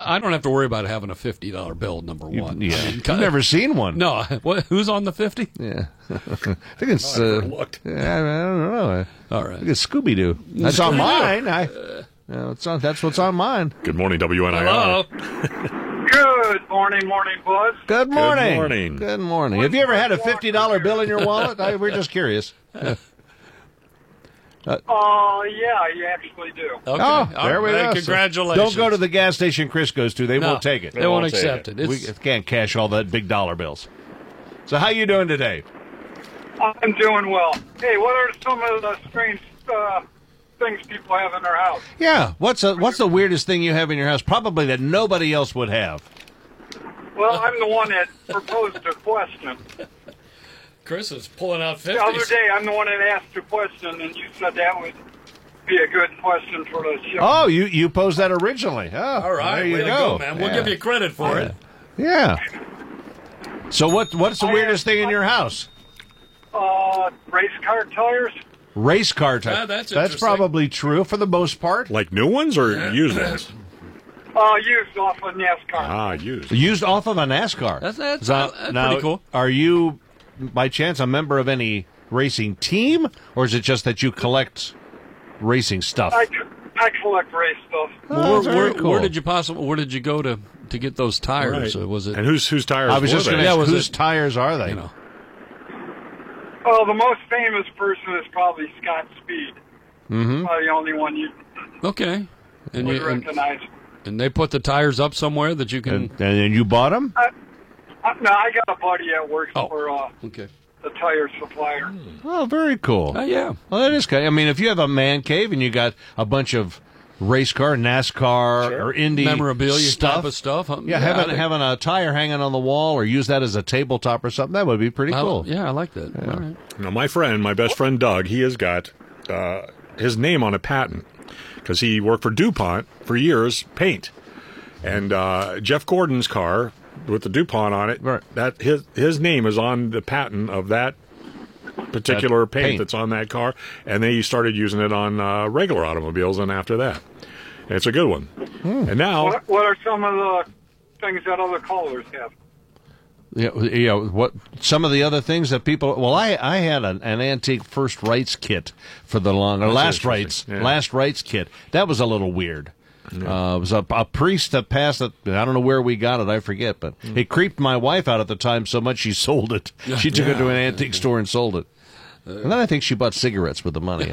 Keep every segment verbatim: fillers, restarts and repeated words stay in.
I don't have to worry about having a fifty dollar bill. Number one, Yeah, I mean, I've never seen one. No, what, who's on the fifty? Yeah, I think it's. Oh, I Uh, never looked. yeah, I don't know. All I right. think it's Scooby Doo. That's on Scooby-Doo. mine. I. Uh, it's on, that's what's on mine. Good morning, W N I R. Hello. Good morning, morning, Buzz. Good morning. morning. Good morning. Have you ever had a fifty dollar bill in your wallet? I, we're just curious. Oh, uh, yeah, you actually do. Okay. Oh, All there we right. go. Congratulations. Don't go to the gas station Chris goes to. They No, won't take it. They won't won't take accept it. it. We It's, can't cash all that big dollar bills. So how you doing today? I'm doing well. Hey, what are some of the strange uh, things people have in their house? Yeah. What's a, what's the weirdest thing you have in your house? Probably that nobody else would have. Well, I'm the one that proposed a question. Chris is pulling out The other fifties. day, I'm the one that asked a question, and you said that would be a good question for the show. Oh, you, you posed that originally. Oh, All right, there you way to go. go, man. We'll Yeah. give you credit for it. Yeah. So what what's the I weirdest have- thing in your house? Uh, race car tires? Race car type. Ah, that's that's interesting. probably true for the most part. Like new ones or used ones? Uh, used off of NASCAR. Ah, used. Used off of a NASCAR. That's- that's- So, that's now, pretty cool. Are you, by chance, a member of any racing team, or is it just that you collect racing stuff? I, I collect race stuff. Oh, where, very where, cool. where did you possibly? Where did you go to to get those tires? Right. Or was it? And whose whose tires I was were just they? going to Yeah, ask, was whose it- tires are they? you know. Well, the most famous person is probably Scott Speed. Mm-hmm. Probably the only one you Okay. And, would you, and, recognize. and they put the tires up somewhere that you can. And, and then you bought them? I, I, no, I got a buddy that works Oh. for uh, Okay. the tire supplier. Oh, very cool. Oh yeah. Well, that is kind. I mean, if you have a man cave and you got a bunch of race car, NASCAR, Sure. or Indy Memorabilia stuff, type of stuff. huh? yeah, I having think- having a tire hanging on the wall, or use that as a tabletop or something, that would be pretty I- cool. Yeah, I like that. All right. Now, my friend, my best friend Doug, he has got uh, his name on a patent because he worked for DuPont for years, paint. And uh, Jeff Gordon's car with the DuPont on it, Right. that his his name is on the patent of that particular That paint, paint. that's on that car. And they started using it on uh, regular automobiles. And after that, it's a good one. Hmm. And now, What, what are some of the things that other callers have? Yeah, yeah. What some of the other things that people? Well, I I had an, an antique first rights kit for the long or That's last interesting. rights Yeah. last rights kit. That was a little weird. Uh, it was a, a priest that passed it. I don't know where we got it. I forget, but Hmm. it creeped my wife out at the time so much she sold it. She took it to an antique store and sold it. And then I think she bought cigarettes with the money.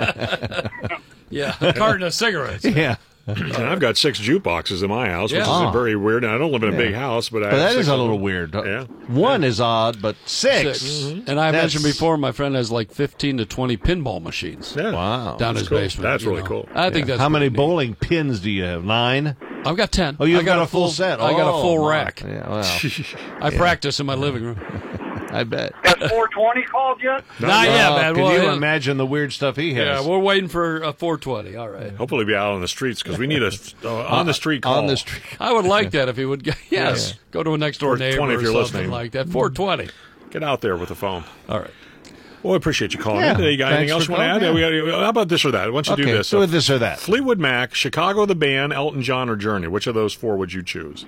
Yeah, a carton of cigarettes. yeah. and I've got six jukeboxes in my house, which Yeah. is very weird. And I don't live in a big house, but I But have that is six a of little them. weird. Yeah. One is odd, but six. Six. And I That's- mentioned before, my friend has like fifteen to twenty pinball machines Yeah. Wow. down That's his cool. basement. That's you really know. cool. I think that's How many pretty neat. bowling pins do you have? Nine? I've got ten. Oh, you've I got, a full set. I got a Oh, full my. rack. Yeah, well, I practice in my living room. I bet. Has four twenty called yet? Not yet, Oh, man. Can Well, you yeah. imagine the weird stuff he Yeah, has? we're waiting for a four twenty. All right. Hopefully, be out on the streets because we need a uh, on the street call. On the street. I would like that if he would. Get, yes, go to a next door four neighbor twenty or if you're something listening. like that. Four twenty. Get out there with the phone. All right. Well, I appreciate you calling Yeah. in today. You got Thanks anything else for you want to add? calling, Yeah, we got, how about this or that? Why don't you Okay, do this? do Uh, this or that. Fleetwood Mac, Chicago the band, Elton John, or Journey. Which of those four would you choose?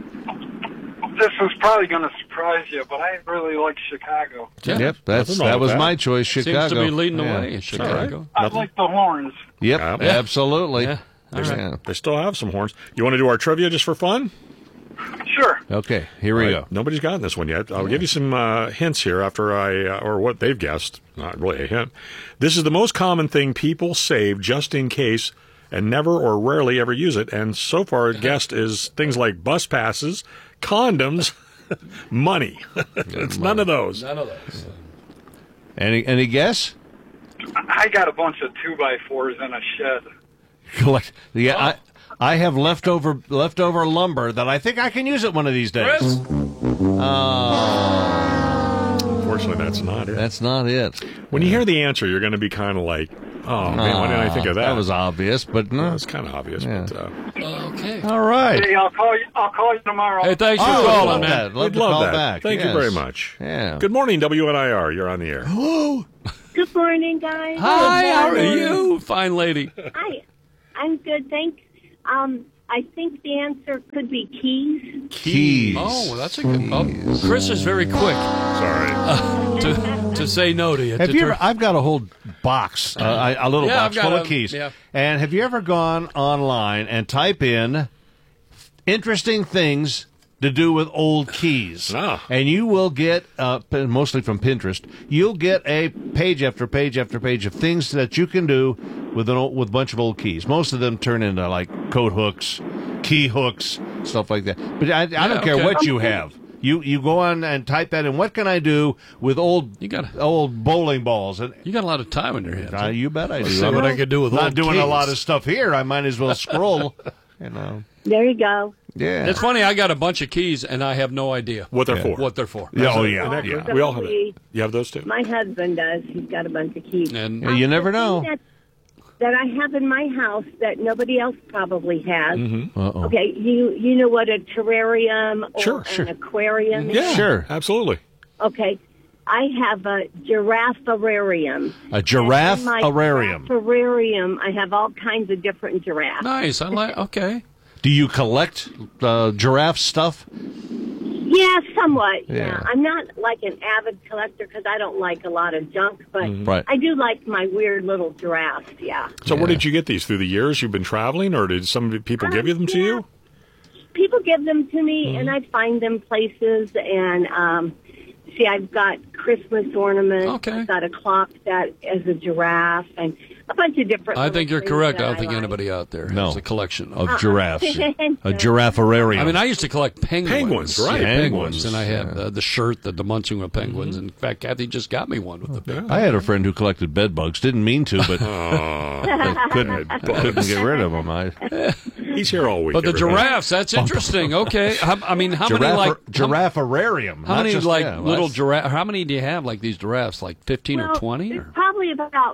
This is probably going to surprise you, but I really like Chicago. Yeah. Yep, that's Nothing wrong that with was that. my choice. Chicago Seems to be leading the Yeah. way in Chicago. I Nothing? like the horns. Yep, Yeah. absolutely. Yeah. All right. Yeah. They still have some horns. You want to do our trivia just for fun? Sure. Okay, here we All go. right. Nobody's gotten this one yet. I'll give you some uh, hints here after I, uh, or what they've guessed. Not really a hint. This is the most common thing people save just in case and never or rarely ever use it. And so far, guessed is things like bus passes, condoms, money. It's none of those. None of those. Any any guess? I got a bunch of two by fours in a shed. Collect. Yeah, I I have leftover leftover lumber that I think I can use it one of these days. Chris? Unfortunately, that's not it. That's not it. When you hear the answer, you're going to be kind of like, oh, man, why didn't I think of that? That was obvious, but no. That's kind of obvious. Yeah. But, uh, Okay. All right. Hey, I'll call you. I'll call you tomorrow. Hey, thanks for Oh, calling, love man. that. Love we'd to love call that. back. Thank you Yes. very much. Yeah. Good morning, W N I R. You're on the air. Good morning, guys. Hi, Good how are morning. you, fine lady? Hi, I'm good, thanks. Um, I think the answer could be keys. Keys. Oh, that's a good. Oh, Chris is very quick Sorry. uh, to to say no to you. Have to you tur- ever? I've got a whole box, uh, I- a little Yeah, box I've got full a- of keys. yeah. And have you ever gone online and type in interesting things to do with old keys? Ah. And you will get, uh, p- mostly from Pinterest, you'll get a page after page after page of things that you can do with an old, with a bunch of old keys. Most of them turn into like coat hooks, key hooks, stuff like that. But I, I don't care okay. what you have. You you go on and type that in. What can I do with old You gotta- old bowling balls? And You got a lot of time in your hands. uh, you bet I do. see I'm what not- I could do with not old doing a keys. lot of stuff here. I might as well scroll. You know. There you go. Yeah. It's funny. I got a bunch of keys and I have no idea What they're Yeah. for. what they're for. Yeah, oh Isn't yeah. that- yeah. We all have Somebody- it. You have those too? My husband does. He's got a bunch of keys. And Yeah, you never The know. thing That, that I have in my house that nobody else probably has. Uh-oh. Okay, you you know what a terrarium or Sure, an sure. aquarium is? Yeah, Sure. absolutely. Okay, I have a giraffe-ararium. A giraffe In my aquarium. giraffe-ararium, I have all kinds of different giraffes. nice. I like. Okay. Do you collect uh, giraffe stuff? Yeah, somewhat. Yeah. Yeah. I'm not like an avid collector because I don't like a lot of junk, but Right. I do like my weird little giraffes. Yeah. So where did you get these? Through the years you've been traveling, or did some people give you them to yeah. you? People give them to me, Mm-hmm. and I find them places. And um, see, I've got Christmas ornaments. Okay. I've got a clock that is a giraffe, and a bunch of different. I little think you're things correct. that I don't think like. anybody out there No. has a collection of. Of giraffes. A No. giraffe-ararium. I mean, I used to collect penguins. Penguins, right. Yeah, Penguins, penguins. And I had yeah. uh, the shirt, the Dimension of penguins. And in fact, Kathy just got me one with the big. I had a friend who collected bed bugs. Didn't mean to, but but couldn't, couldn't get rid of them. I, He's here all week. But the everybody. giraffes, that's interesting. Okay. How, I mean, how many giraffe, like. how- giraffe-ararium. How not many just- like yeah, well, little that's- giraffe? How many do you have like these giraffes? Like fifteen well, or twenty? there's Or? probably about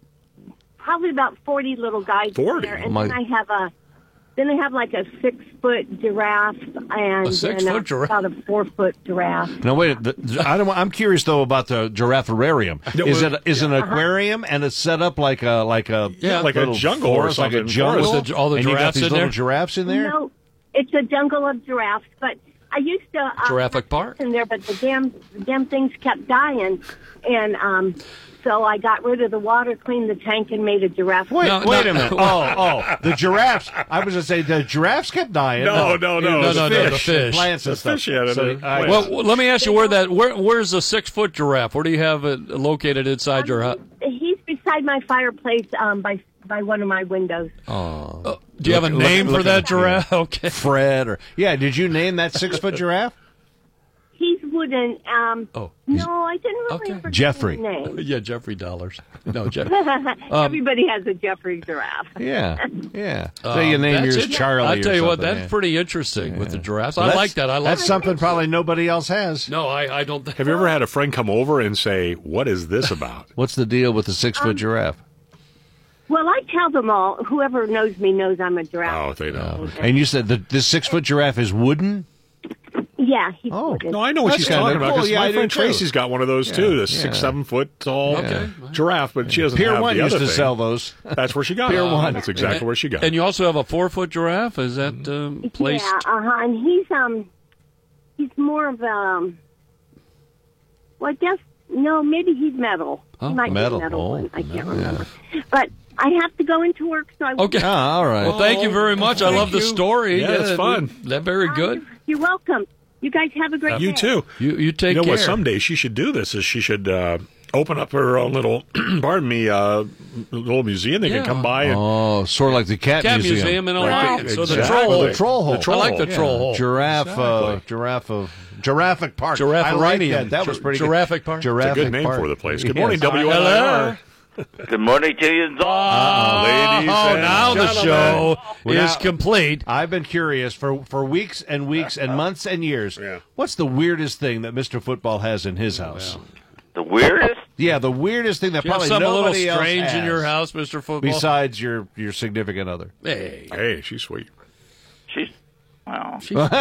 probably about forty little guys forty? in there, and My- then I have a then I have like a six foot giraffe and A six-foot then giraffe? about a four foot giraffe. No, wait. The, I don't, I'm curious though about the giraffe-ararium. No, Is well, it is it an aquarium and it's set up like a like a Yeah, like a little jungle or forest, like a something. jungle? With the- all the and you got giraffes these in little there? giraffes in there. No, it's a jungle of giraffes, but I used to uh, Giraffic have Park? in there, but the damn the damn things kept dying, and um, so I got rid of the water, cleaned the tank, and made a giraffe. Wait, No, wait no. a minute. Oh, oh, the giraffes. I was going to say the giraffes kept dying. No, no, no. No, the no, no, fish. the fish. Plants and The stuff. fish you had in So, there. I- Plants. Well, w- let me ask you where that where where's the six foot giraffe? Where do you have it located inside your house? He's beside my fireplace um, by by one of my windows. oh, Do you have a Look- name look- for look that at- giraffe? Okay. Fred or yeah. Did you name that six foot giraffe? He's wooden. Um, Oh, no, I didn't really Okay. forget Jeffrey. his name. Yeah, Jeffrey Dollars. No, Jeff. Everybody has a Jeffrey giraffe. Yeah, yeah. So you Um, name that's yours it. Charlie. I tell or you what, something, that's yeah. pretty interesting with the giraffes. Well, I that's- like that. I like That's that. something probably nobody else has. No, I, I don't think. Have you ever had a friend come over and say, "What is this about?" What's the deal with the six foot Um, giraffe? Well, I tell them all. Whoever knows me knows I'm a giraffe. Oh, they know. And you said the this six foot giraffe is wooden. Yeah, he's Oh. wooden. No, I know what That's she's kinda talking about cool. because Yeah, I my do friend too. Tracy's got one of those too. The yeah. six, seven foot tall Okay. giraffe, but she doesn't Pier have One the used other to thing. sell those. That's where she got Pier it. One. That's exactly where she got And it. you also have a four foot giraffe. Is that um, placed? Yeah, uh huh. And he's um, he's more of um, well, I guess no, maybe he's metal. Oh, he might metal. be metal. Oh, one. I can't metal, remember. But I have to go into work, so I. Okay. Ah, all right. Well, thank you very much. I Thank love the you. story. Yeah, it's that- fun. That very good. You're welcome. You guys have a great You day. too. You you take You know care. what? Someday she should do this. Is she should uh, open up her own little, pardon me, uh, little museum. They Yeah. can come by and Oh, sort of like the cat, Cat museum, in Right. Alliance. So the Exactly. troll. The troll hole. The troll I like the hole. troll hole. Giraffe, uh, Exactly. giraffe of Giraffic Park. I like Giraffarium. that. That was Gi- pretty Giraffic good. Park. Giraffic It's a good name Park. for the place. Good Yes. morning, W L I R. Good morning to you all. Ladies Oh, and now the gentlemen. show Well, is now- complete. I've been curious for, for weeks and weeks and months and years. Yeah. What's the weirdest thing that Mister Football has in his house? The weirdest? Yeah, the weirdest thing that Do you have probably something a little nobody else strange in has your house, Mister Football? besides your, your significant other. Hey. Hey, she's sweet. She's, well, she's She, in the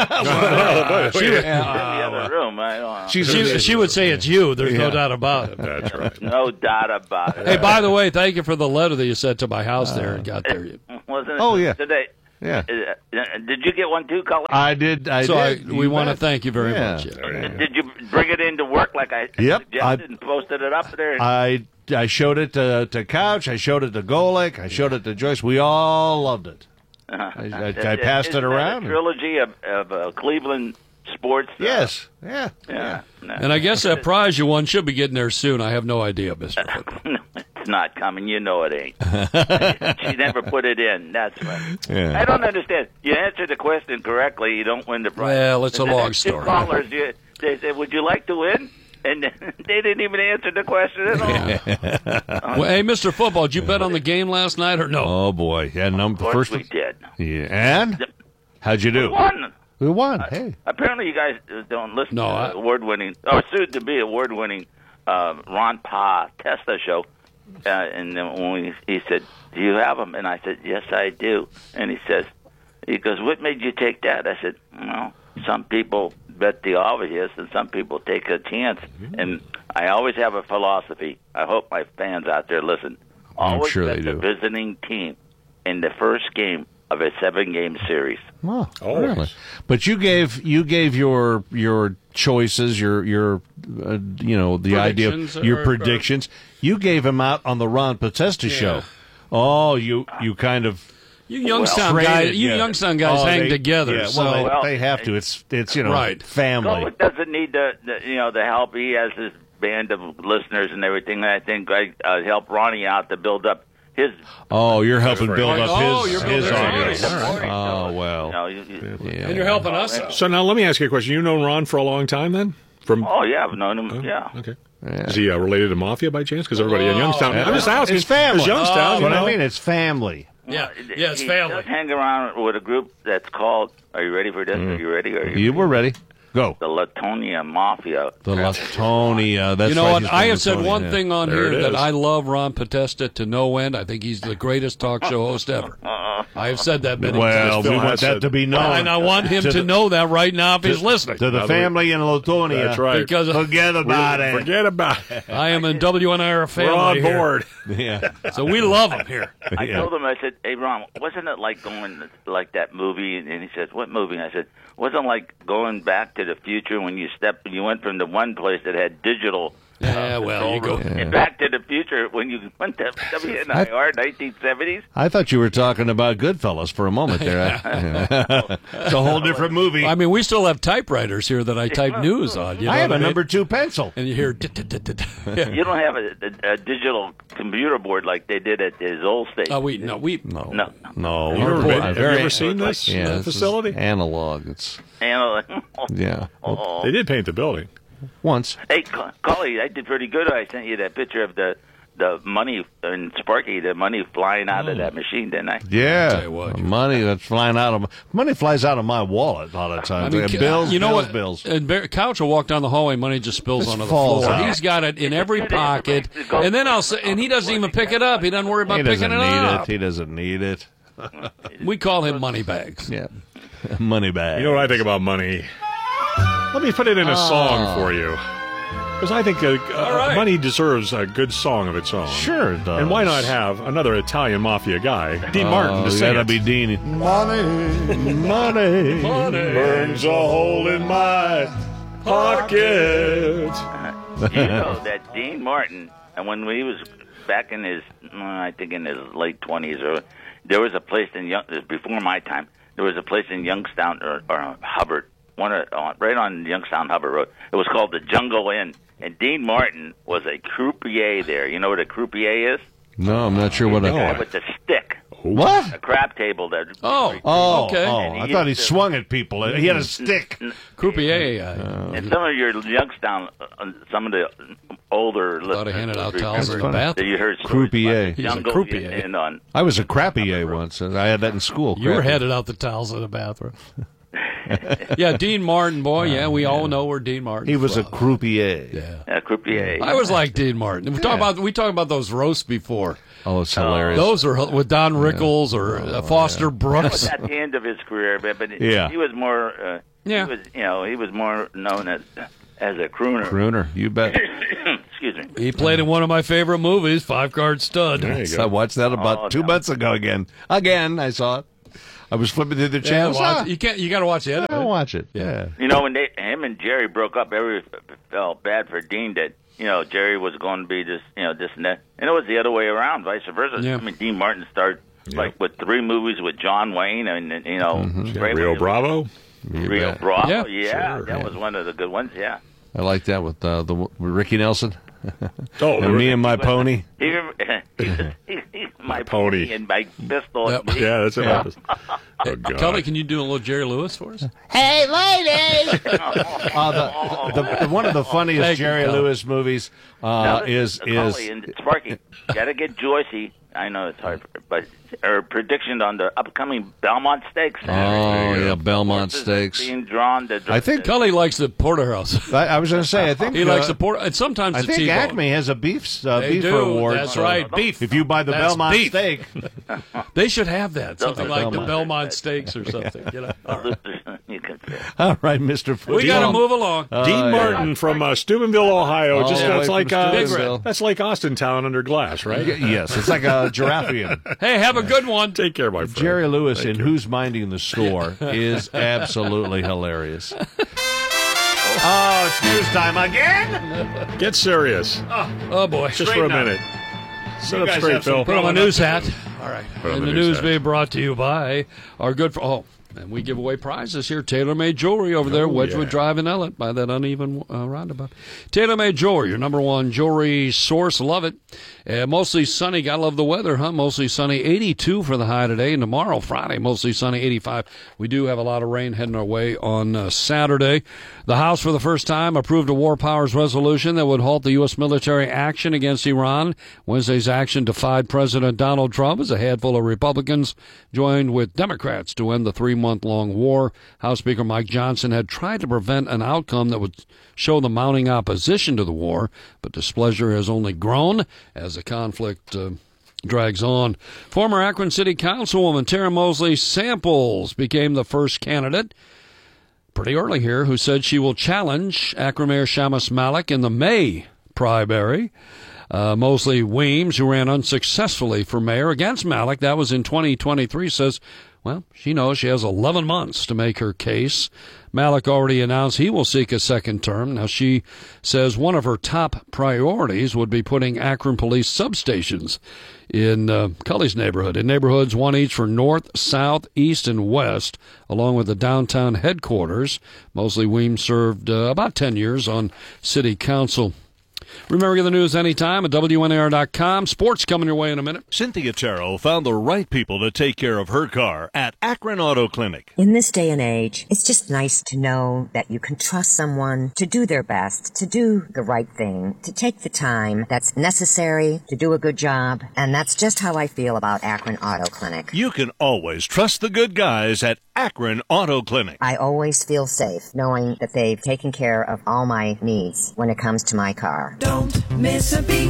Uh, other room. I don't know. She's she, she would say it's you. There's no Yeah. doubt about it. That's right. No doubt about it. Hey, by the way, thank you for the letter that you sent to my house there and got there. Wasn't it Oh, yeah. today? Yeah. Uh, did you get one too, Cully? I did. I So did. I, we You want to bet. thank you very Yeah. much. Yeah. Did you bring it into work like I Yep, suggested I- and posted it up there? I I showed it to, to Couch. I showed it to Golick. I showed it to Joyce. We all loved it. Uh-huh. I, I, I passed Isn't it that around. A trilogy of, of uh, Cleveland sports. uh, Yes. Yeah. Yeah. No. And I guess that prize you won should be getting there soon. I have no idea, Mister Football. No, it's not coming. You know it ain't. She never put it in. That's right. Yeah. I don't understand. You answer the question correctly, you don't win the prize. Well, it's a And then long two story. Callers, you, they said, "Would you like to win?" And they didn't even answer the question at all. Well, hey, Mister Football, did you bet on the game last night or no? Oh boy. Yeah. Number Of course first. we did. Yeah. And how'd you do? Won. We won. Hey. Apparently, you guys uh, don't listen No, to I- the award-winning, or soon to be award-winning, uh, Ron Pa Testa show. Uh, and then when we, he said, "Do you have them?" And I said, "Yes, I do." And he says, "He goes, what made you take that?" I said, "Well, some people bet the obvious, and some people take a chance." And I always have a philosophy. I hope my fans out there listen. Always sure bet they the do. visiting team in the first game of a seven-game series. Oh, Oh. really? But you gave you gave your your choices, your your uh, you know the idea, Predictions of your or- predictions. You gave them out on the Ron Potesta show. Oh, you you kind of You Youngstown traded, guys, you yeah. Youngstown guys Oh, hang they- together. Yeah, so well, they, Well, they have to. It's it's you know Right. family. Golick doesn't need the, the you know the help. He has his band of listeners and everything. And I think I uh, helped Ronnie out to build up his. Oh, you're helping That's build right. up Oh, his you're his building audience. his audience. Oh You well. know, you, you, Yeah. and you're helping us out. So now let me ask you a question. You know Ron for a long time then? From Oh yeah, I've known him. Yeah. Okay. Yeah. Is he uh, related to Mafia by chance? Because everybody in Youngstown. Yeah. I'm just asking. It's family. It's Youngstown. That's you what know. I mean. It's family. Yeah, Well, yeah, it's he family. does hang around with a group that's called. Are you ready for this? Are you ready? Are you? You were ready. Go. The Latonia Mafia. The Latonia. That's You know right, what? he's I from have said Latonia, one yeah. thing on There here it that is. I love Ron Potesta to no end. I think he's the greatest talk show host ever. I have said that many Well, Phil we want has that said- to be known. and I want him to to the- know that right now if he's listening. to the Another- family in Latonia. That's right. Because Forget about it. Forget about it. I am in W N R family We're on here. board. Yeah. So we love him here. I Yeah. told him, I said, "Hey, Ron, wasn't it like going like that movie?" And he says, "What movie?" And I said, "Wasn't it like going back to the future when you stepped, you went from the one place that had digital." Yeah, well, you go. And Back to the Future when you went to W N I R nineteen seventies. I thought you were talking about Goodfellas for a moment there. It's a whole different movie. I mean, we still have typewriters here that I type news on. You know I have what a mean? number two pencil. And you hear. "Dit, dit, dit, dit." Yeah. You don't have a, a, a digital computer board like they did at his old station. Oh, we no, we No, No. no. Have you ever, we're- been- have you very- ever seen this yeah, uh, this is facility? analog. It's And, yeah. oh. They did paint the building. Once. Hey, Ca- Cully, I did pretty good. I sent you that picture of the the money in Sparky, the money flying out of that machine, didn't I? Yeah, Tell you what. money that's flying out of money flies out of my wallet a lot of I times. mean, Yeah, ca- bills, you know bills, what? bills. And Bar- Couch will walk down the hallway, money just spills Just onto the falls floor. out. He's got it in every pocket, and then I'll say, and he doesn't even pick it up. He doesn't worry about He picking doesn't it need up. it. He doesn't need it. We call him money bags. Yeah, money bag. You know what I think about money? Let me put it in a song for you. Because I think uh, uh, right. money deserves a good song of its own. Sure it does. And why not have another Italian mafia guy, Dean Martin, to Oh, sing gotta it? be Dean. Money, money, burns a hole in my pocket. You know that Dean Martin, and when he was back in his, uh, I think in his late twenties, or there was a place in Young, before my time, there was a place in Youngstown or, or Hubbard, one of, uh, right on Youngstown Hubbard Road. It was called the Jungle Inn, and Dean Martin was a croupier there. You know what a croupier is? No, I'm not sure what The guy I. with the stick, What? a crap table that. Oh, Oh, okay. oh! And he I thought he used to- swung at people. He had a stick. Croupier. Uh, And some of your Youngstown, uh, some of the older Thought I handed out towels in the remember bathroom. that you heard stories Croupier. about He's a Jungle croupier. Inn on. I was a crapier once. I had that in school. You were Crappie. headed out the towels in the bathroom. Yeah, Dean Martin, boy. Yeah, we all know where Dean Martin. He was a from. croupier. Yeah. Uh, croupier. I was like Dean Martin. We talk Yeah. about we talked about those roasts before. Oh, it's hilarious. Those are with Don Rickles or uh, Foster Brooks. At the end of his career, but, but Yeah. he was more. Uh, Yeah. He was, you know, he was more known as as a crooner. Crooner, you bet. Excuse me. He played in one of my favorite movies, Five Card Stud. There you I go. watched that about Oh, two no. months ago again. Again, I saw it. I was flipping through the Yeah, channels. watch, Ah, you can't. You got to watch the end of I'll it. watch it. Yeah. You know, when they, him and Jerry broke up, everybody felt bad for Dean that, you know, Jerry was going to be this, you know, this and that. And it was the other way around, vice versa. Yeah. I mean, Dean Martin started, Yeah. like, with three movies with John Wayne and, and you know, Mm-hmm. Ray Rio was- Bravo. Rio bet. Bravo. Yeah. Yeah, Sure, that yeah. was one of the good ones, yeah. I like that with uh, the with Ricky Nelson. Oh, And me and my pony. He, he, he, he, my pony. pony and my pistol. Yep. yeah, that's it. Yeah. Oh, God. Kelly, can you do a little Jerry Lewis for us? Hey, lady! uh, the, the, the, one of the funniest Thank you, Jerry Kelly. Lewis movies uh, Now, is Macaulay is and Sparky. Gotta get Joycey. I know it's hard, but her prediction on the upcoming Belmont Stakes. oh yeah, Belmont Horses Stakes. being drawn. To, I think- Kelly likes the porterhouse. I, I was going to say, I think He uh, likes the porter, and sometimes I the think T-bone. Acme has a beef uh, They beef do. award. That's so right, beef. If you buy the That's Belmont beef. steak, They should have that. Something Those like are the Belmont. Belmont Steaks or something. You know. All right. you can say. all right, Mister We Football. got to move along. Uh, Dean yeah. Martin from uh, Steubenville, Ohio. All Just the way that's from like uh, Steubenville. that's like Austintown under glass, right? Y- yes, it's like a Giraffian. Hey, have a good one. Take care, my friend. Jerry Lewis Thank in you. Who's Minding the Store is absolutely hilarious. Oh, it's news time again? Get serious, Oh boy. just for a Straighten up. minute. Sit You up guys straight, have some Phil. Put on my Growing news up hat. All right. Put on And the the news news hat. being brought to you by our good fr- oh, and we give away prizes here. TaylorMade Jewelry over there, Oh, Wedgwood yeah. Drive in Ellett by that uneven uh, roundabout. TaylorMade Jewelry, your number one jewelry source. Love it. Uh, mostly sunny. Gotta love the weather, huh? Mostly sunny. eighty-two for the high today. And tomorrow, Friday, mostly sunny, eighty-five. We do have a lot of rain heading our way on uh, Saturday. The House, for the first time, approved a war powers resolution that would halt the U S military action against Iran. Wednesday's action defied President Donald Trump as a handful of Republicans joined with Democrats to end the three-month-long war. House Speaker Mike Johnson had tried to prevent an outcome that would show the mounting opposition to the war, but displeasure has only grown as the conflict uh, drags on. Former Akron City Councilwoman Tara Mosley Samples became the first candidate pretty early here who said she will challenge Akron Mayor Shamus Malik in the May primary. Uh, Mosley Weems, who ran unsuccessfully for mayor against Malik, that was in twenty twenty-three, says, well, she knows she has eleven months to make her case. Malik already announced he will seek a second term. Now, she says one of her top priorities would be putting Akron police substations in uh, Cully's neighborhood, in neighborhoods, one each for north, south, east, and west, along with the downtown headquarters. Mosley Weems served uh, about ten years on city council. Remember, get the news anytime at W N A R dot com. Sports coming your way in a minute. Cynthia Terrell found the right people to take care of her car at Akron Auto Clinic. In this day and age, it's just nice to know that you can trust someone to do their best, to do the right thing, to take the time that's necessary to do a good job. And that's just how I feel about Akron Auto Clinic. You can always trust the good guys at Akron Auto Clinic. I always feel safe knowing that they've taken care of all my needs when it comes to my car. Don't miss a beat.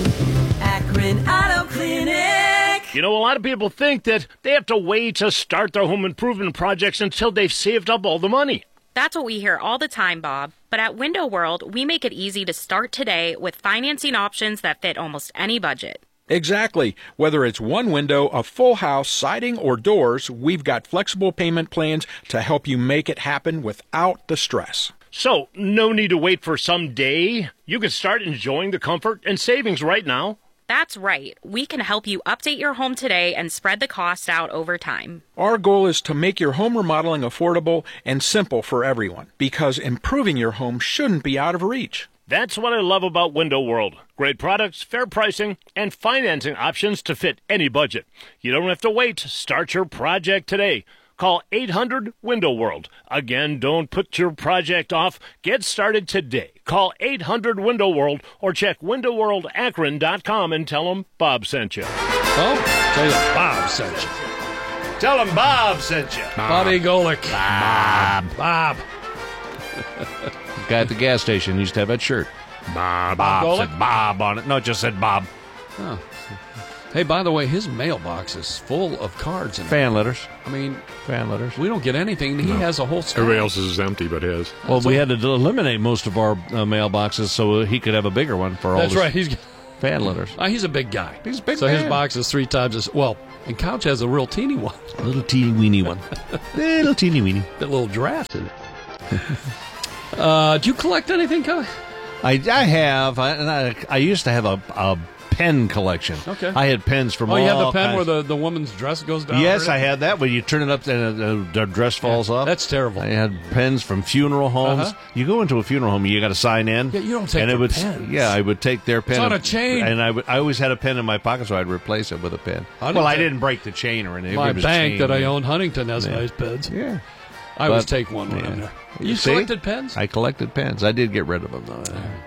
Akron Auto Clinic. You know, a lot of people think that they have to wait to start their home improvement projects until they've saved up all the money. That's what we hear all the time, Bob. But at Window World, we make it easy to start today with financing options that fit almost any budget. Exactly. Whether it's one window, a full house, siding, or doors, we've got flexible payment plans to help you make it happen without the stress. So, no need to wait for some day. You can start enjoying the comfort and savings right now. That's right. We can help you update your home today and spread the cost out over time. Our goal is to make your home remodeling affordable and simple for everyone, because improving your home shouldn't be out of reach. That's what I love about Window World. Great products, fair pricing, and financing options to fit any budget. You don't have to wait. Start your project today. Call eight hundred window world. Again, don't put your project off. Get started today. Call eight hundred window world or check window world akron dot com and tell them Bob sent you. Oh, tell you Bob sent you. Tell him Bob sent you. Bobby Golick. Bob. Bob. Guy at the gas station used to have that shirt. Bob. Bob Golick? said Bob on it. No, it just said Bob. Oh. Hey, by the way, his mailbox is full of cards. And Fan letters. I mean, Fan letters. we don't get anything. He has a whole stack. Everybody else's is empty, but his. Well, we had to eliminate most of our uh, mailboxes so he could have a bigger one for all That's his right. He's fan letters. uh, he's a big guy. He's a big So his man. box is three times as well. And Couch has a real teeny one. A little teeny weeny one. Little teeny weeny. A little draft in it. uh, do you collect anything, Kelly? I, I have. I, and I, I used to have a, a pen collection. Okay. I had pens from Oh, all you have the pen kinds. where the, the woman's dress goes down? Yes, or I had that, where you turn it up and uh, the dress falls off. That's terrible. I had pens from funeral homes. Uh-huh. You go into a funeral home, you got to sign in. Yeah, you don't take and their it would, pens. Yeah, I would take their pen. on and- a chain. And I, would, I always had a pen in my pocket, so I'd replace it with a pen. I didn't well, I take- didn't break the chain or anything. My It was bank chain, that I yeah. own, Huntington, has Yeah. nice pens. Yeah. I always But- take one when yeah. I'm there. You See? collected pens? I collected pens. I did get rid of them, though.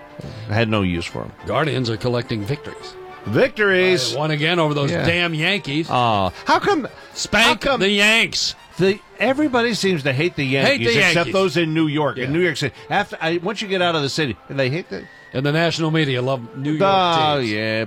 I had no use for them. Guardians are collecting victories. Victories. Uh, won again over those Yeah. damn Yankees. Oh, how come Spank how come the Yanks. The everybody seems to hate the Yankees, Hate the except Yankees. those in New York. Yeah. In New York City, after I, once you get out of the city, they hate the. And the national media love New York Oh teams. yeah,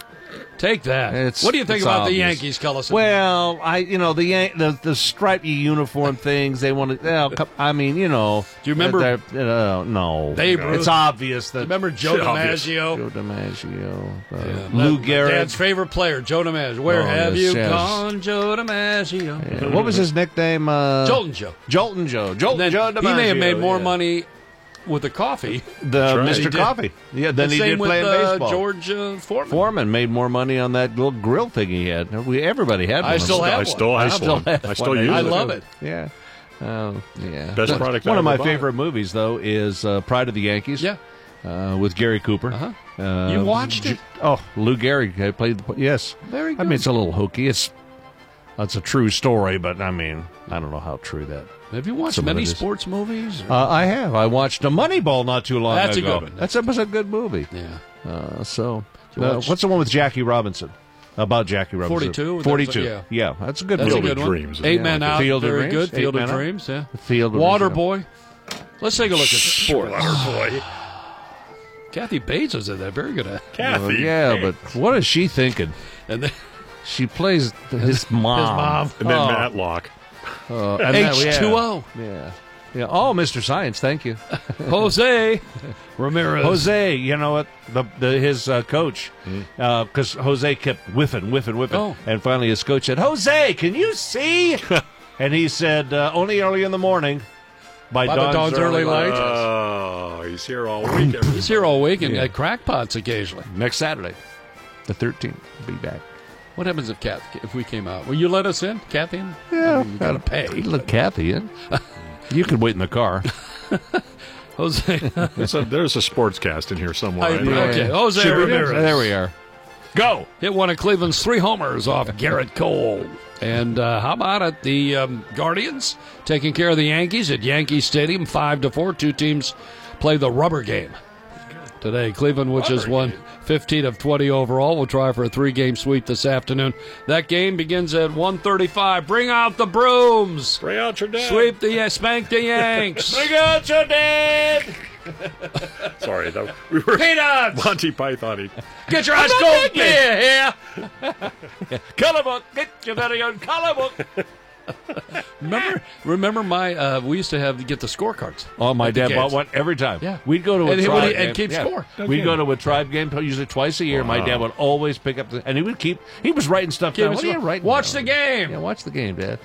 Take that. It's- what do you think it's about obvious. the Yankees, Cullison? Well, I you know the Yan- the the stripy uniform things they want to. Well, co- I mean, you know. Do you remember- they're- Uh, no, Babe Ruth. it's obvious that. Remember Joe obvious. DiMaggio? Joe DiMaggio, uh, Yeah, Lou my- my Gehrig. Dad's favorite player, Joe DiMaggio. Where Oh, have yes, you yes. gone, Joe DiMaggio? Yeah, what was his nickname? Uh, Joltin' Joe. Joltin' Joe. Joltin' Then Joe DiMaggio. he may have made more yeah. money with the coffee. The right. Mister He did. Coffee. Yeah, than he Same did with playing uh, baseball. George uh, Foreman. Foreman made more money on that little grill thing he had. We everybody had one. I of still those. have I one. still I have still one. have I still one. use I it. love it. Yeah. Oh, yeah. Best But product One I of my ever bought. favorite movies, though, is uh, Pride of the Yankees. Yeah. Uh, with Gary Cooper. Uh-huh. Uh, You watched it? Oh, Lou Gehrig. I played. The, yes. Very I good. mean, it's a little hokey. It's it's a true story, but I mean, I don't know how true that. Have you watched Some of many it is. sports movies? or- Uh, I have. I watched a Moneyball not too long That's a ago. good one. That's that was a good movie. yeah. Uh, so, Did you uh, watch- what's the one with Jackie Robinson? About Jackie Robinson. forty-two? forty-two. Yeah. Yeah, that's a good That's movie. a Field good of one. Dreams. Eight Yeah. Men Out. Field of Very Dreams. good. Eight Field of Men Out. Dreams. Yeah. Field of Water Dreams. Boy. Let's take a look at sports. Waterboy. Kathy Bates is in that. Very good at. Kathy. Uh, yeah, Hey. but what is she thinking? And then She plays his mom. his mom. And then Oh. Matlock. Uh, and that- H two O. Yeah. yeah. Yeah. Oh, Mister Science, thank you. Jose Ramirez. Jose, you know what? The, the his uh, coach, because Jose kept whiffing, whiffing, whiffing, Oh. and finally his coach said, "Jose, can you see?" And he said, uh, "Only early in the morning." By, By the dawn's, dawn's early light. Oh, he's here all week. He's here all week and Yeah. at crackpots occasionally. Next Saturday, the thirteenth, be back. What happens if Kat, if we came out? Will you let us in, Kathy? in? Yeah, I mean, we gotta pay. Let Kathy in. You can wait in the car. Jose. There's a, there's a sports cast in here somewhere. I- I think. Okay, Jose Should we- Ramirez. There we are. Go. Hit one of Cleveland's three homers off Garrett Cole. And uh, how about it? The um, Guardians taking care of the Yankees at Yankee Stadium, five to four. Two teams play the rubber game today. Cleveland, which has won fifteen of twenty overall, will try for a three-game sweep this afternoon. That game begins at one thirty-five. Bring out the brooms. Bring out your dad. Sweep the uh, spank the Yanks. Bring out your dad. Sorry, that, we were Peanuts. Monty Python. Get your ice cold beer here. Color book. Get your very own color book. Remember, remember my. Uh, we used to have to get the scorecards. Oh, my at the dad games. bought one every time. Yeah. We'd go to a And he would- tribe and game. keep score. We'd go to a tribe game usually twice a year. My dad would always pick up the, and he would keep. He was writing stuff Keep down. it What are you score. writing Watch down? the game. Yeah, watch the game, Dad.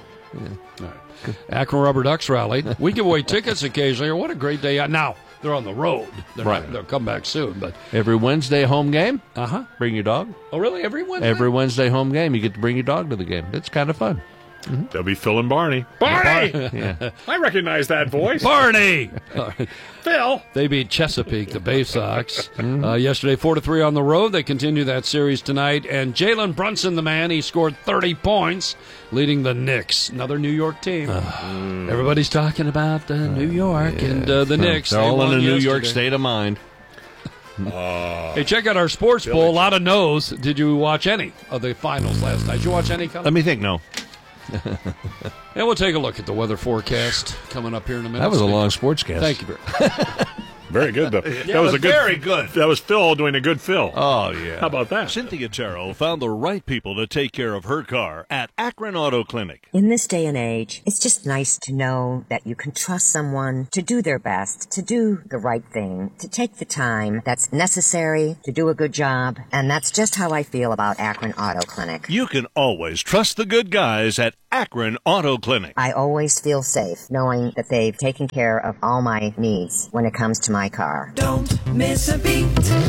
Akron Rubber Ducks rally. We give away tickets occasionally. What a great day out. Now, they're on the road. They're Right. not, they'll come back soon. But Every Wednesday home game. uh huh. Bring your dog. Oh, really? Every Wednesday? Every Wednesday home game, you get to bring your dog to the game. It's kind of fun. They'll be Phil and Barney. Barney! Yeah. I recognize that voice. Barney. Phil! They beat Chesapeake, the Bay Sox, uh, yesterday, four to three on the road. They continue that series tonight. And Jalen Brunson, the man, he scored thirty points, leading the Knicks, another New York team. Everybody's talking about uh, New York and uh, the Knicks. They're They all in won a New York yesterday. state of mind. Hey, check out our sports poll. A lot of no's. Did you watch any of the finals last night? Did you watch any? Colin? Let me think. No, And we'll take a look at the weather forecast coming up here in a minute. that was a long sportscast. Thank you very much. Very good, though. Yeah, that was a good, very good. That was Phil doing a good Phil. Oh, yeah. How about that? Cynthia Terrell found the right people to take care of her car at Akron Auto Clinic. In this day and age, it's just nice to know that you can trust someone to do their best, to do the right thing, to take the time that's necessary to do a good job. And that's just how I feel about Akron Auto Clinic. You can always trust the good guys at Akron Auto Clinic. I always feel safe knowing that they've taken care of all my needs when it comes to my car. Don't miss a beat.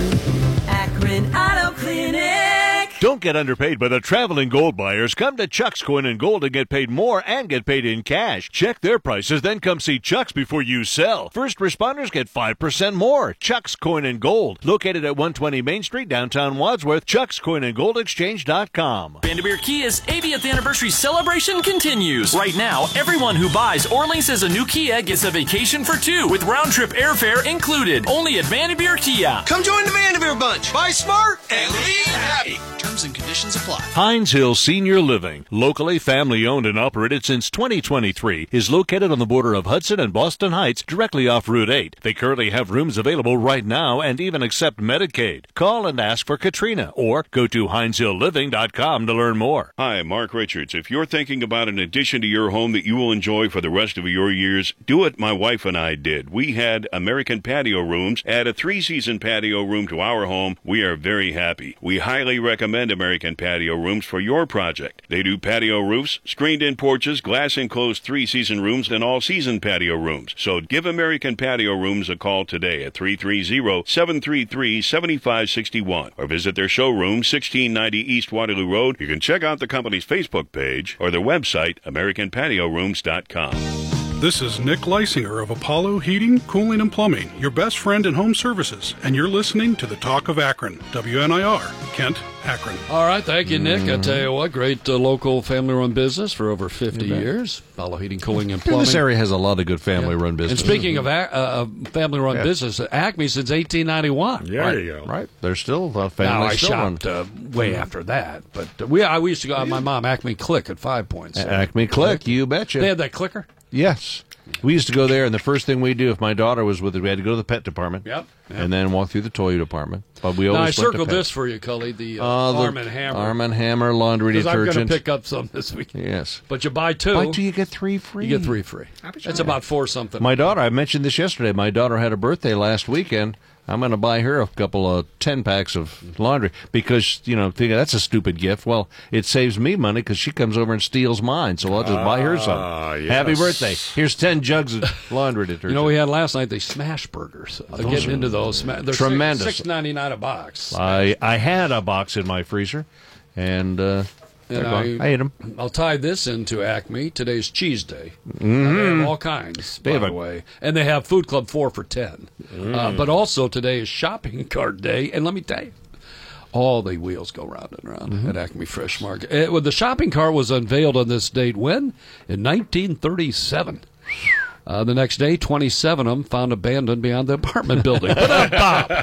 Akron Auto Clinic. Don't get underpaid by the traveling gold buyers. Come to Chuck's Coin and Gold and get paid more and get paid in cash. Check their prices, then come see Chuck's before you sell. First responders get five percent more. Chuck's Coin and Gold, located at one twenty Main Street, downtown Wadsworth. Chuck's Coin and Gold Exchange dot com. Vandermeer Kia's eightieth anniversary celebration continues. Right now, everyone who buys or leases a new Kia gets a vacation for two with round-trip airfare included. Only at Vandermeer Kia. Come join the Vandermeer Bunch. Buy smart and leave happy. Terms and conditions apply. Hines Hill Senior Living, locally family-owned and operated since twenty twenty-three, is located on the border of Hudson and Boston Heights, directly off Route eight. They currently have rooms available right now and even accept Medicaid. Call and ask for Katrina or go to Hines Hill Living dot com to learn more. Hi, Mark Richards. If you're thinking about an addition to your home that you will enjoy for the rest of your years, do what my wife and I did. We had American Patio Rooms, add a three-season patio room to our home. We are very happy. We highly recommend American Patio Rooms for your project. They do patio roofs, screened-in porches, glass-enclosed three-season rooms, and all-season patio rooms. So give American Patio Rooms a call today at three three zero, seven three three, seven five six one or visit their showroom, sixteen ninety East Waterloo Road. You can check out the company's Facebook page or their website, American Patio Rooms dot com. This is Nick Leisinger of Apollo Heating, Cooling, and Plumbing, your best friend in home services, and you're listening to the Talk of Akron, W N I R, Kent, Akron. All right, thank you, Nick. I tell you what, great uh, local family-run business for over fifty years. Apollo Heating, Cooling, and Plumbing. This area has a lot of good family-run yeah. business. And speaking of a- uh, family-run yeah. business, Acme since eighteen ninety-one. Yeah, right. there you go. Right, they're still uh, family. Now I still shopped uh, way after that, but uh, we I, we used to go. Uh, my mom, Acme Click at Five Points. So. Acme Click, you betcha. They had that clicker. Yes. We used to go there, and the first thing we do, if my daughter was with us, we had to go to the pet department. Yep. yep. And then walk through the toy department. But we now, always I went circled to pet. this for you, Cully, the, uh, uh, the Arm and Hammer. Arm and Hammer laundry detergent. I'm going to pick up some this week. Yes. But you buy two. Buy two, you get three free. You get three free. It's about four something. My daughter, I mentioned this yesterday, my daughter had a birthday last weekend. I'm going to buy her a couple of ten packs of laundry because, you know, thinking that's a stupid gift. Well, it saves me money because she comes over and steals mine, so I'll just uh, buy her some. Yes. Happy birthday. Here's ten jugs of laundry detergent. You know, we had last night the smash burgers. Uh, getting into those. They're tremendous. six ninety-nine a box. I, I had a box in my freezer, and... Uh, And I, I ate them. I'll tie this into Acme. Today's Cheese Day. Mm-hmm. Uh, they have all kinds, by the way. And they have Food Club four for ten. Mm. Uh, but also today is Shopping Cart Day. And let me tell you, all the wheels go round and round mm-hmm. at Acme Fresh Market. It, well, the shopping cart was unveiled on this date when? In nineteen thirty-seven. Uh, the next day, twenty-seven of them found abandoned beyond the apartment building. Bob.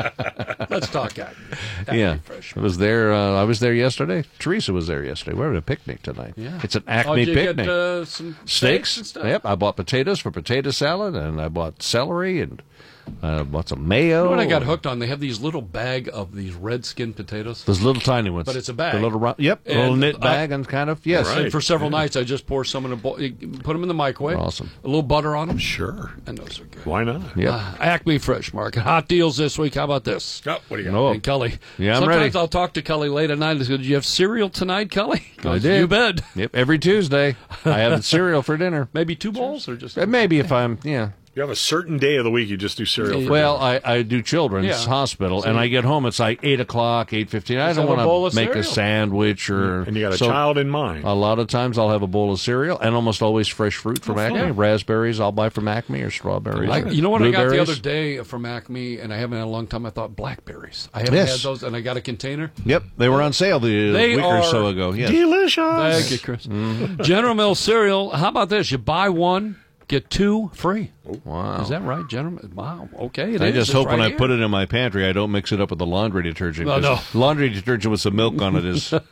Let's talk Acme. Acme yeah, Fresh. I was there. Uh, I was there yesterday. Teresa was there yesterday. We're at a picnic tonight. Yeah. It's an Acme oh, did you picnic. Get, uh, some steaks, steaks and stuff? Yep. I bought potatoes for potato salad, and I bought celery and uh, bought some mayo. You know what I got hooked on? They have these little bag of these red skin potatoes. Those little tiny ones. But it's a bag. The little round, yep, and little knit I, bag and kind of yes. Right. And for several yeah. nights, I just pour some in a bowl, put them in the microwave. Awesome. A little butter on them. Sure. And those are good. Why not? Yep. Uh, Acme Fresh Market. Hot deals this week. How about this? Oh, what do you got? No. And Kelly. Yeah, I'm Sometimes ready. I'll talk to Kelly late at night and say, did you have cereal tonight, Kelly? I did. You bet. Yep. Every Tuesday, I have cereal for dinner. Maybe two bowls or just? Maybe if I'm yeah. You have a certain day of the week you just do cereal for Well, dinner. I, I do children's Yeah. hospital, So and you- I get home, it's like eight o'clock, eight fifteen. I Just don't have a bowl want of to make a cereal. sandwich or... And you got a so child in mind. A lot of times I'll have a bowl of cereal, and almost always fresh fruit from Oh, Acme. fun. Raspberries I'll buy from Acme, or strawberries. I, or you know what I got the blueberries. other day from Acme, and I haven't had in a long time? I thought blackberries. I haven't Yes. had those, and I got a container. Yep, they were on sale the They week are or so ago. Yes. Delicious. Thank you, Chris. General Mills cereal. How about this? You buy one, get two free. Wow. Is that right, General? Wow. Okay. It I is. just It's hope right when I here. put it in my pantry, I don't mix it up with the laundry detergent. No, 'cause no. Laundry detergent with some milk on it is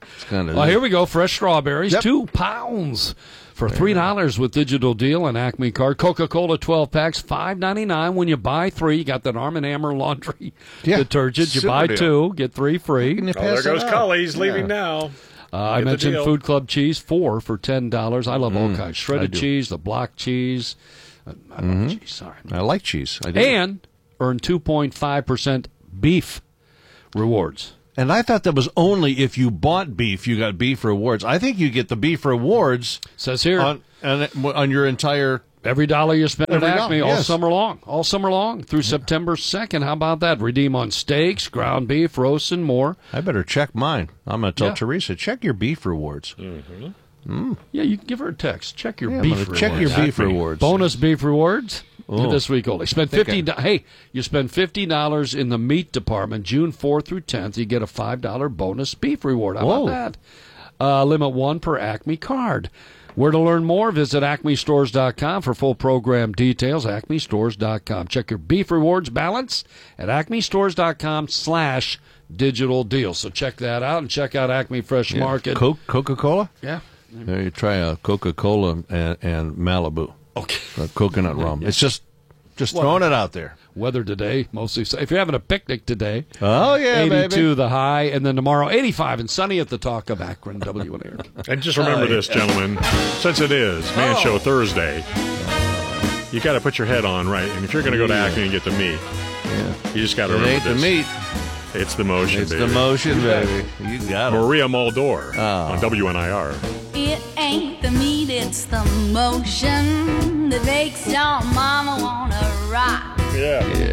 It's kind of. Well, here we go. Fresh strawberries, Yep. two pounds for three dollars with digital deal and Acme card. Coca-Cola twelve packs, five ninety nine when you buy three. You got that Arm and Hammer laundry Yeah. detergent. You Super buy deal. two, get three free. Can you Oh, pass there goes that out? Cully. He's leaving Yeah. now. Uh, I Get the mentioned deal. Food Club cheese, four for ten dollars. I love all Mm, kinds. I Shredded do. cheese, the block cheese. Uh, I love Mhm. cheese, sorry. I like cheese. I do. And earn two point five percent beef rewards. And I thought that was only if you bought beef, you got beef rewards. I think you get the beef rewards. Says here. On, on, on your entire... Every dollar you spend at Every Acme dollar, all yes. summer long. All summer long through September second. How about that? Redeem on steaks, ground beef, roasts, and more. I better check mine. I'm going to tell Yeah. Teresa, check your beef rewards. Mm-hmm. Mm. Yeah, you can give her a text. Check your Yeah, I'm beef gonna rewards. check your beef Acme. rewards. Bonus beef rewards Oh. this week only. Spend Think fifty. I- Hey, you spend fifty dollars in the meat department June fourth through tenth. You get a five dollar bonus beef reward. How Whoa. about that? Uh, limit one per Acme card. Where to learn more? Visit acme stores dot com for full program details. acme stores dot com. Check your beef rewards balance at acme stores dot com slash digital deal. So check that out and check out Acme Fresh Yeah. Market. Coke, Coca-Cola? Yeah. There you try a Coca-Cola and, and Malibu. Okay. A coconut rum. Yeah. It's just just Well, throwing it out there. Weather today, mostly. If you're having a picnic today, Oh, yeah, eighty-two baby. the high, and then tomorrow eighty-five and sunny at the Talk of Akron, W N A R. And just remember Oh, this, yeah. gentlemen. Since it is Man Oh. Show Thursday, you got to put your head on right. And if you're going to go to Yeah. Acme and get the meat, Yeah. you just got to It remember ain't the this. meat. It's the motion, It's baby. the motion, baby. You got it. Maria Muldaur Oh. on W N I R. It ain't the meat, it's the motion that makes your mama wanna rock. Yeah. Yeah.